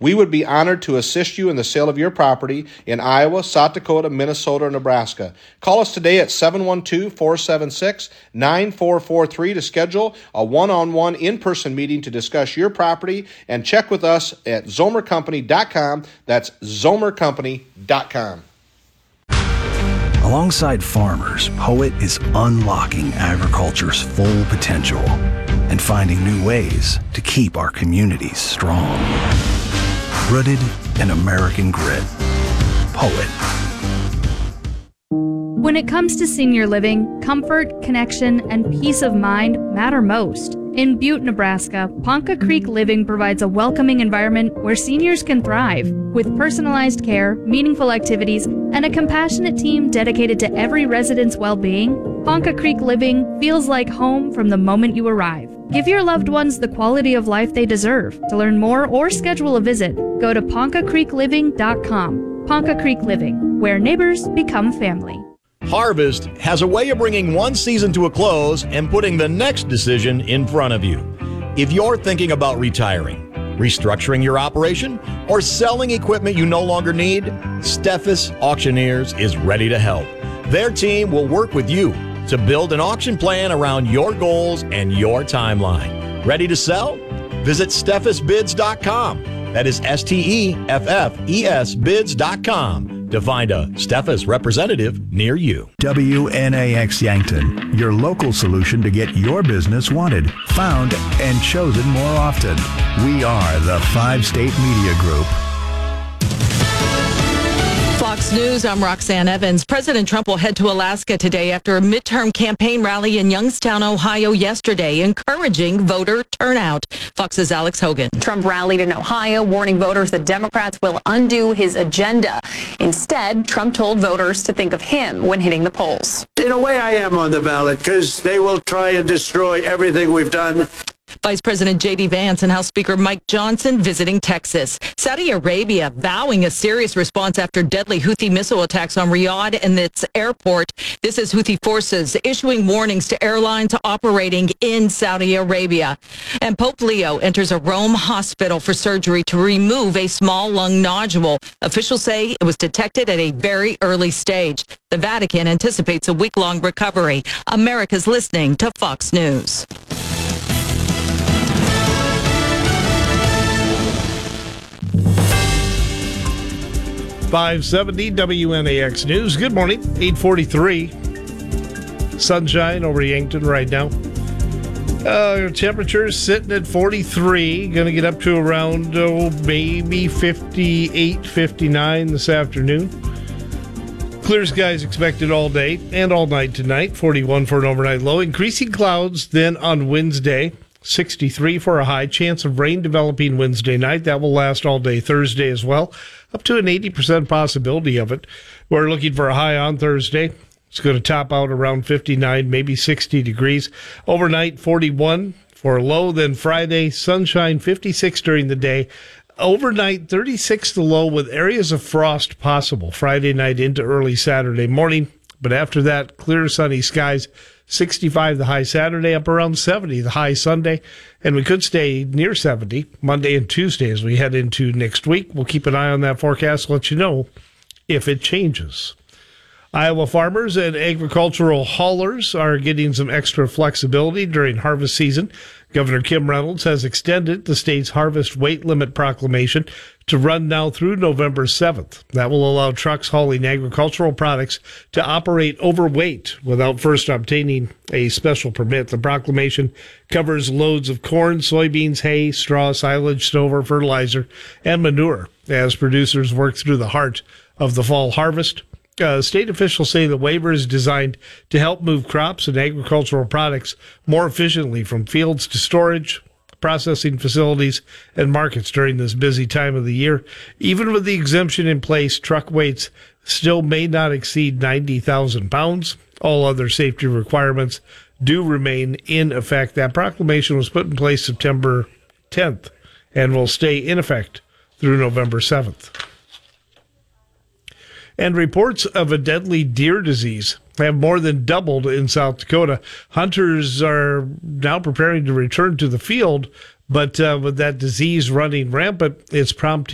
We would be honored to assist you in the sale of your property in Iowa, South Dakota, Minnesota, or Nebraska. Call us today at 712-476-9443 to schedule a one-on-one in-person meeting to discuss your property, and check with us at zomercompany.com. That's zomercompany.com. Alongside farmers, Poet is unlocking agriculture's full potential and finding new ways to keep our communities strong. Rooted in American grit. Poet. When it comes to senior living, comfort, connection, and peace of mind matter most. In Butte, Nebraska, Ponca Creek Living provides a welcoming environment where seniors can thrive. With personalized care, meaningful activities, and a compassionate team dedicated to every resident's well-being, Ponca Creek Living feels like home from the moment you arrive. Give your loved ones the quality of life they deserve. To learn more or schedule a visit, go to poncacreekliving.com. Ponca Creek Living, where neighbors become family. Harvest has a way of bringing one season to a close and putting the next decision in front of you. If you're thinking about retiring, restructuring your operation, or selling equipment you no longer need, Steffes Auctioneers is ready to help. Their team will work with you to build an auction plan around your goals and your timeline. Ready to sell? Visit SteffesBids.com. That is STEFFES bids.com. to find a Steffes representative near you. WNAX Yankton, your local solution to get your business wanted, found, and chosen more often. We are the 5-State Media Group. Fox News, I'm Roxanne Evans. President Trump will head to Alaska today after a midterm campaign rally in Youngstown, Ohio yesterday, encouraging voter turnout. Fox's Alex Hogan. Trump rallied in Ohio, warning voters that Democrats will undo his agenda. Instead, Trump told voters to think of him when hitting the polls. In a way, I am on the ballot because they will try and destroy everything we've done. Vice President J.D. Vance and House Speaker Mike Johnson visiting Texas. Saudi Arabia vowing a serious response after deadly Houthi missile attacks on Riyadh and its airport. This is Houthi forces issuing warnings to airlines operating in Saudi Arabia. And Pope Leo enters a Rome hospital for surgery to remove a small lung nodule. Officials say it was detected at a very early stage. The Vatican anticipates a week-long recovery. America's listening to Fox News. 570 WNAX News. Good morning. 8:43. Sunshine over Yankton right now. Temperatures sitting at 43. Going to get up to around maybe 58, 59 this afternoon. Clear skies expected all day and all night tonight. 41 for an overnight low. Increasing clouds then on Wednesday. 63 for a high. Chance of rain developing Wednesday night. That will last all day Thursday as well. Up to an 80% possibility of it. We're looking for a high on Thursday. It's going to top out around 59, maybe 60 degrees. Overnight, 41 for a low. Then Friday, sunshine, 56 during the day. Overnight, 36 the low with areas of frost possible. Friday night into early Saturday morning. But after that, clear sunny skies. 65 the high Saturday, up around 70 the high Sunday, and we could stay near 70 Monday and Tuesday as we head into next week. We'll keep an eye on that forecast, let you know if it changes. Iowa farmers and agricultural haulers are getting some extra flexibility during harvest season. Governor Kim Reynolds has extended the state's harvest weight limit proclamation to run now through November 7th. That will allow trucks hauling agricultural products to operate overweight without first obtaining a special permit. The proclamation covers loads of corn, soybeans, hay, straw, silage, stover, fertilizer, and manure as producers work through the heart of the fall harvest. State officials say the waiver is designed to help move crops and agricultural products more efficiently from fields to storage, processing facilities, and markets during this busy time of the year. Even with the exemption in place, truck weights still may not exceed 90,000 pounds. All other safety requirements do remain in effect. That proclamation was put in place September 10th and will stay in effect through November 7th. And reports of a deadly deer disease have more than doubled in South Dakota. Hunters are now preparing to return to the field, but with that disease running rampant, it's prompting